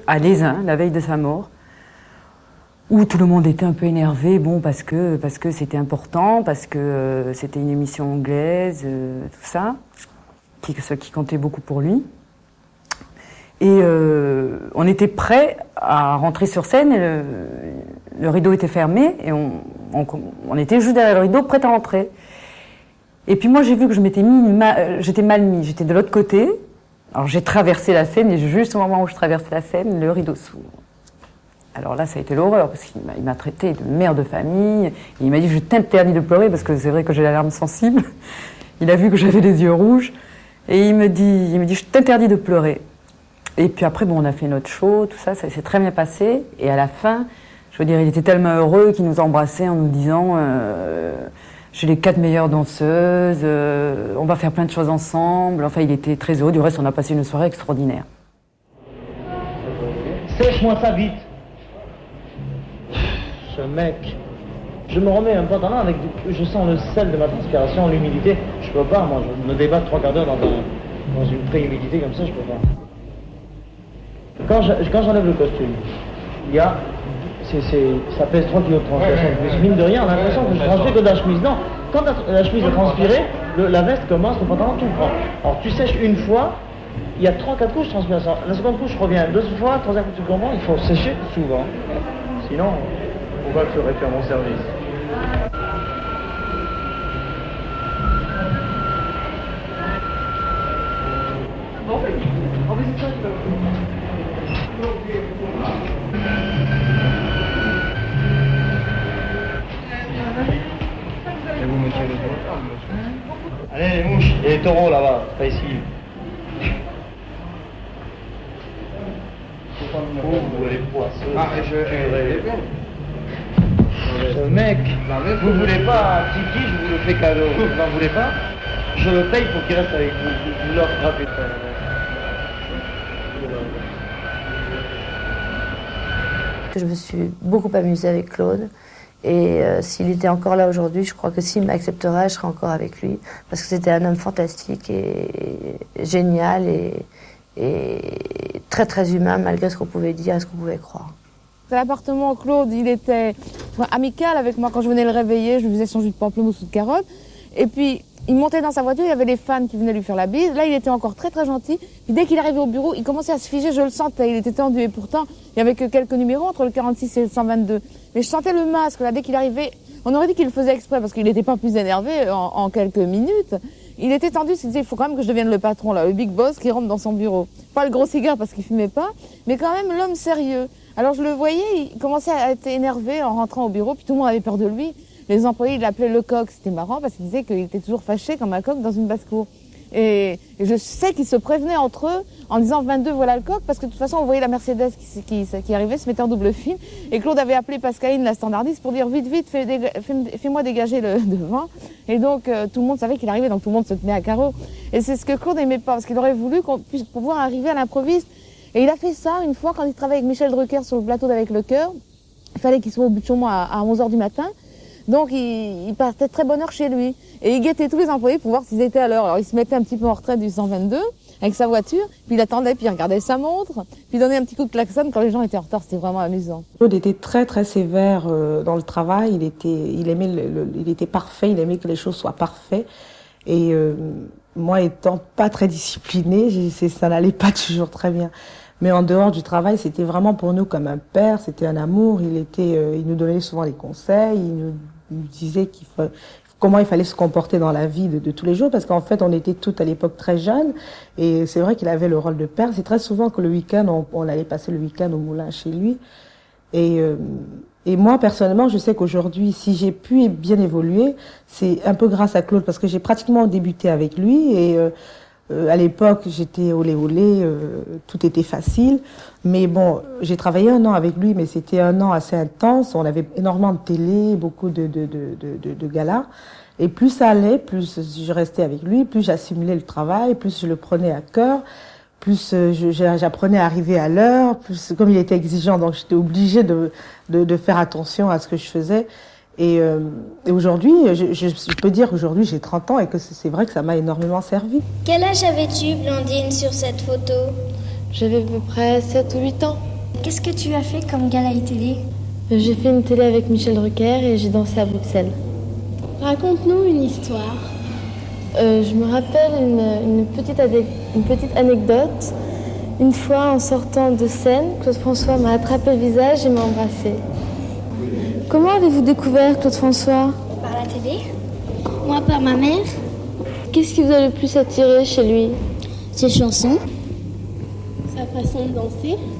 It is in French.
à Lézin, la veille de sa mort, où tout le monde était un peu énervé, bon, parce que c'était important, parce que c'était une émission anglaise, tout ça, qui comptait beaucoup pour lui. Et on était prêts à rentrer sur scène, et le rideau était fermé, et on était juste derrière le rideau, prêts à rentrer. Et puis moi, j'ai vu que j'étais mal mis, j'étais de l'autre côté. Alors j'ai traversé la scène, et juste au moment où je traversais la scène, le rideau s'ouvre. Alors là, ça a été l'horreur, parce qu'il m'a traité de mère de famille. Et il m'a dit, je t'interdis de pleurer, parce que c'est vrai que j'ai la larme sensible. Il a vu que j'avais les yeux rouges. Et il me dit, je t'interdis de pleurer. Et puis après, bon, on a fait notre show, tout ça, ça s'est très bien passé. Et à la fin, je veux dire, il était tellement heureux qu'il nous embrassait en nous disant, j'ai les 4 meilleures danseuses, on va faire plein de choses ensemble. Enfin, il était très heureux. Du reste, on a passé une soirée extraordinaire. Sèche-moi ça vite. Ce mec, je me remets un pantalon avec je sens le sel de ma transpiration, l'humidité. Je peux pas, moi, je me débatte 3 quarts d'heure dans une pré-humidité comme ça, je peux pas. Quand j'enlève le costume, il y a, ça pèse 3 kilos de transpiration. Mais mine de rien, on a l'impression que je transpire que de la chemise. Non, quand la chemise est transpirée, la veste commence, le pantalon tout prend. Alors tu sèches une fois, il y a 3-4 couches de transpiration. La seconde couche revient 2 fois, 3e couche, tu comprends, il faut sécher souvent. Sinon, pourquoi tu aurais fait à mon service? Et vous, monsieur les taureaux? Allez, les mouches, il y a les taureaux là-bas, pas ici. Vous les poissons. Ah, Ce mec, vous voulez pas un tiki, je vous le fais cadeau. Vous n'en voulez pas? Je le paye pour qu'il reste avec vous. Vous l'offre gratuitement. Je me suis beaucoup amusée avec Claude. Et s'il était encore là aujourd'hui, je crois que s'il m'accepterait, je serais encore avec lui. Parce que c'était un homme fantastique et génial et très très humain, malgré ce qu'on pouvait dire et ce qu'on pouvait croire. À l'appartement, Claude, il était amical avec moi. Quand je venais le réveiller, je lui faisais son jus de pamplemousse ou de carotte. Et puis, il montait dans sa voiture, il y avait les fans qui venaient lui faire la bise. Là, il était encore très très gentil. Puis dès qu'il arrivait au bureau, il commençait à se figer, je le sentais. Il était tendu et pourtant, il n'y avait que quelques numéros entre le 46 et le 122. Mais je sentais le masque, là, dès qu'il arrivait. On aurait dit qu'il le faisait exprès parce qu'il n'était pas plus énervé en quelques minutes. Il était tendu, il se disait, il faut quand même que je devienne le patron, là, le big boss qui rentre dans son bureau. Pas le gros cigare parce qu'il fumait pas, mais quand même l'homme sérieux. Alors je le voyais, il commençait à être énervé en rentrant au bureau, puis tout le monde avait peur de lui. Les employés, ils l'appelaient le coq, c'était marrant parce qu'ils disaient qu'il était toujours fâché comme un coq dans une basse-cour. Et je sais qu'ils se prévenaient entre eux en disant 22 voilà le coq, parce que de toute façon on voyait la Mercedes qui arrivait, se mettait en double file, et Claude avait appelé Pascaline, la standardiste, pour dire vite, fais-moi dégager le devant. Et donc tout le monde savait qu'il arrivait, donc tout le monde se tenait à carreau. Et c'est ce que Claude n'aimait pas, parce qu'il aurait voulu qu'on puisse pouvoir arriver à l'improviste. Et il a fait ça une fois quand il travaillait avec Michel Drucker sur le plateau d'Avec le cœur. Il fallait qu'il soit au bout de Chaumont à 11h du matin. Donc il partait de très bonne heure chez lui. Et il guettait tous les employés pour voir s'ils étaient à l'heure. Alors il se mettait un petit peu en retrait du 122 avec sa voiture, puis il attendait, puis il regardait sa montre, puis il donnait un petit coup de klaxon quand les gens étaient en retard. C'était vraiment amusant. Claude était très très sévère dans le travail. Il était parfait. Il aimait que les choses soient parfaites. Et moi, étant pas très disciplinée, ça n'allait pas toujours très bien. Mais en dehors du travail, c'était vraiment pour nous comme un père. C'était un amour. Il nous donnait souvent des conseils. Il nous disait comment il fallait se comporter dans la vie de tous les jours, parce qu'en fait, on était toutes à l'époque très jeunes, et c'est vrai qu'il avait le rôle de père. C'est très souvent que le week-end, on allait passer le week-end au moulin chez lui. Et moi, personnellement, je sais qu'aujourd'hui, si j'ai pu bien évoluer, c'est un peu grâce à Claude, parce que j'ai pratiquement débuté avec lui, et à l'époque, j'étais olé, tout était facile. Mais bon, j'ai travaillé 1 an avec lui, mais c'était 1 an assez intense. On avait énormément de télé, beaucoup de galas. Et plus ça allait, plus je restais avec lui, plus j'assimilais le travail, plus je le prenais à cœur, plus j'apprenais à arriver à l'heure, plus comme il était exigeant, donc j'étais obligée de faire attention à ce que je faisais. Et aujourd'hui, je peux dire qu'aujourd'hui j'ai 30 ans et que c'est vrai que ça m'a énormément servi. Quel âge avais-tu, Blandine, sur cette photo? J'avais à peu près 7 ou 8 ans. Qu'est-ce que tu as fait comme gala télé? J'ai fait une télé avec Michel Drucker et j'ai dansé à Bruxelles. Raconte-nous une histoire. Je me rappelle une petite anecdote. Une fois, en sortant de scène, Claude François m'a attrapé le visage et m'a embrassé. Comment avez-vous découvert Claude François? Par la télé. Moi, par ma mère. Qu'est-ce qui vous a le plus attiré chez lui? Ses chansons. Sa façon de danser.